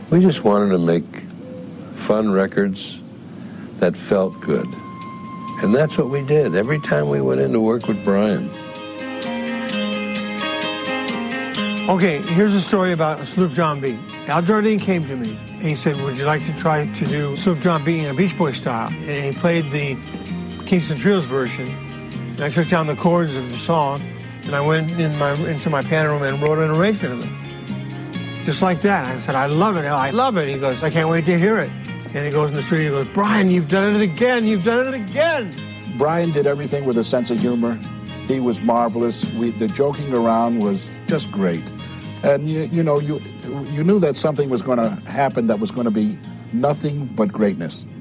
We just wanted to make fun records that felt good. And that's what we did every time we went in to work with Brian. Okay, here's a story about Sloop John B. Al Jardine came to me and he said, would you like to try to do Sloop John B in a Beach Boys style? And he played the Kingston Trios version. And I took down the chords of the song and I went into my piano room and wrote an arrangement of it. Just like that. I said, I love it, Al, I love it. He goes, I can't wait to hear it. And he goes in the studio, he goes, Brian, you've done it again, you've done it again. Brian did everything with a sense of humor. He was marvelous. The joking around was just great. And you knew that something was going to happen that was going to be nothing but greatness.